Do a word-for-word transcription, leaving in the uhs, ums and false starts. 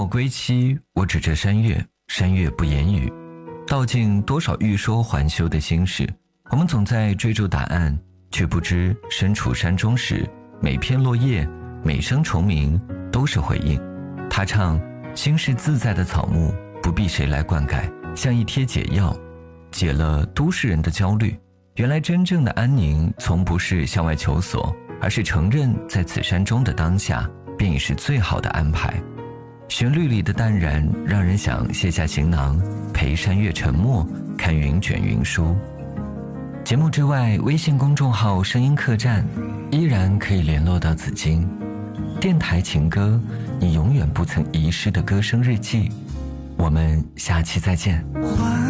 我归期，我指着山岳，山岳不言语。道尽多少欲说还休的心事，我们总在追逐答案，却不知身处山中时，每片落叶，每声虫鸣都是回应。他唱心是自在的草木，不必谁来灌溉，像一贴解药，解了都市人的焦虑。原来真正的安宁从不是向外求索，而是承认在此山中的当下便已是最好的安排。旋律里的淡然让人想卸下行囊，陪山岳沉默，看云卷云舒。节目之外，微信公众号声音客栈依然可以联络到紫金。电台情歌，你永远不曾遗失的歌声日记。我们下期再见。